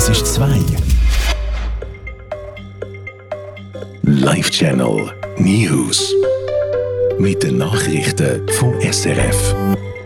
Es ist 2. Live Channel News. Mit den Nachrichten vom SRF.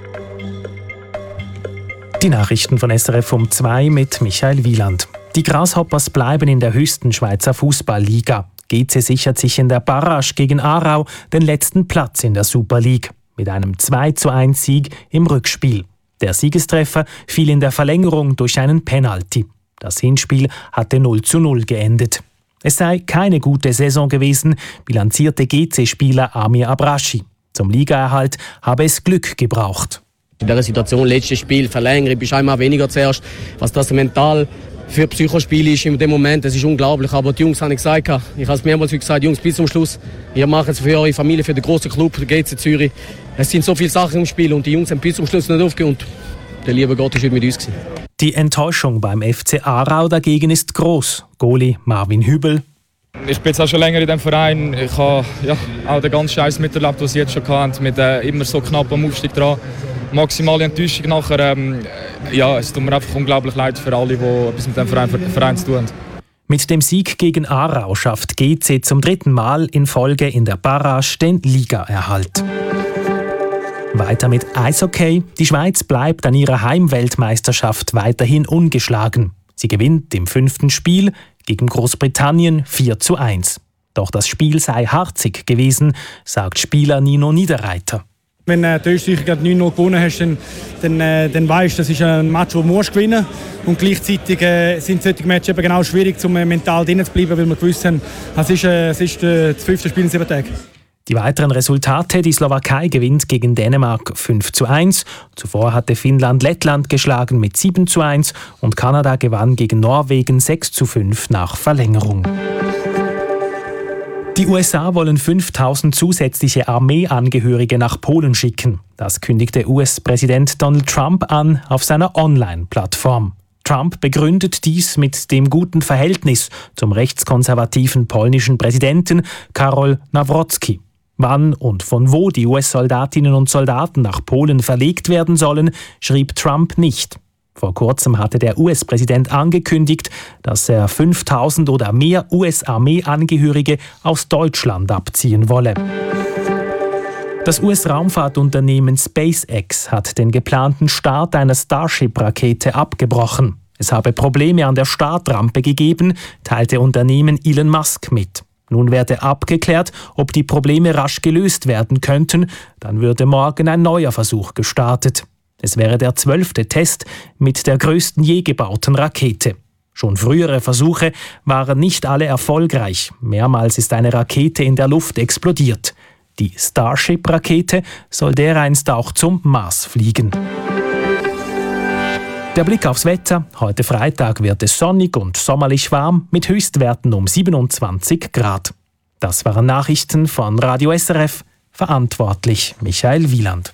Die Nachrichten von SRF um 2 mit Michael Wieland. Die Grasshoppers bleiben in der höchsten Schweizer Fußballliga. GC sichert sich in der Barrage gegen Aarau den letzten Platz in der Super League. Mit einem 2:1 Sieg im Rückspiel. Der Siegestreffer fiel in der Verlängerung durch einen Penalty. Das Hinspiel hatte 0:0 geendet. Es sei keine gute Saison gewesen, bilanzierte GC-Spieler Amir Abraschi. Zum Ligaerhalt habe es Glück gebraucht. In dieser Situation, letztes Spiel, Verlängerung, bist einmal weniger zuerst. Was das mental für Psychospiel ist in dem Moment, das ist unglaublich. Aber die Jungs haben gesagt, ich habe es mehrmals gesagt, Jungs, bis zum Schluss. Ihr macht es für eure Familie, für den grossen Club, der GC Zürich. Es sind so viele Sachen im Spiel und die Jungs haben bis zum Schluss nicht aufgehört. Und der liebe Gott ist heute mit uns gewesen. Die Enttäuschung beim FC Aarau dagegen ist groß. Goalie Marvin Hübel. Ich bin jetzt auch schon länger in diesem Verein. Ich habe auch den ganzen Scheiß miterlebt, was sie jetzt schon hatten, mit immer so knapp am Aufstieg dran. Maximale Enttäuschung nachher. Es tut mir einfach unglaublich leid für alle, die etwas mit dem Verein zu tun haben. Mit dem Sieg gegen Aarau schafft GC zum 3. Mal in Folge in der Barrage den Ligaerhalt. Weiter mit Eishockey. Die Schweiz bleibt an ihrer Heimweltmeisterschaft weiterhin ungeschlagen. Sie gewinnt im 5. Spiel gegen Großbritannien 4:1. Doch das Spiel sei harzig gewesen, sagt Spieler Nino Niederreiter. Wenn du Österreich 9-0 gewonnen hast, dann weißt du, das ist ein Match, das du gewinnen musst. Und gleichzeitig sind solche Matches eben genau schwierig, um mental drin zu bleiben, weil wir gewusst haben, es ist das 5. Spiel in 7 Tagen. Die weiteren Resultate: Die Slowakei gewinnt gegen Dänemark 5:1. Zuvor hatte Finnland Lettland geschlagen mit 7:1 und Kanada gewann gegen Norwegen 6:5 nach Verlängerung. Die USA wollen 5.000 zusätzliche Armeeangehörige nach Polen schicken. Das kündigte US-Präsident Donald Trump an auf seiner Online-Plattform. Trump begründet dies mit dem guten Verhältnis zum rechtskonservativen polnischen Präsidenten Karol Nawrocki. Wann und von wo die US-Soldatinnen und Soldaten nach Polen verlegt werden sollen, schrieb Trump nicht. Vor kurzem hatte der US-Präsident angekündigt, dass er 5.000 oder mehr US-Armeeangehörige aus Deutschland abziehen wolle. Das US-Raumfahrtunternehmen SpaceX hat den geplanten Start einer Starship-Rakete abgebrochen. Es habe Probleme an der Startrampe gegeben, teilte Unternehmen Elon Musk mit. Nun werde abgeklärt, ob die Probleme rasch gelöst werden könnten. Dann würde morgen ein neuer Versuch gestartet. Es wäre der 12. Test mit der größten je gebauten Rakete. Schon frühere Versuche waren nicht alle erfolgreich. Mehrmals ist eine Rakete in der Luft explodiert. Die Starship-Rakete soll dereinst auch zum Mars fliegen. Der Blick aufs Wetter. Heute Freitag wird es sonnig und sommerlich warm mit Höchstwerten um 27 Grad. Das waren Nachrichten von Radio SRF. Verantwortlich Michael Wieland.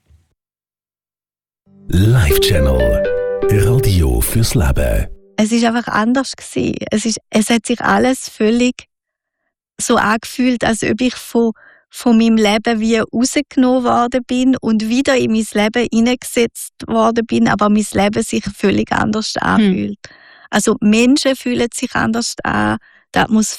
Live Channel. Radio fürs Leben. Es war einfach anders gewesen. Es hat sich alles völlig so angefühlt, als ob ich von meinem Leben wie rausgenommen worden bin und wieder in mein Leben hineingesetzt worden bin, aber mein Leben sich völlig anders anfühlt. Also Menschen fühlen sich anders an, die Atmosphäre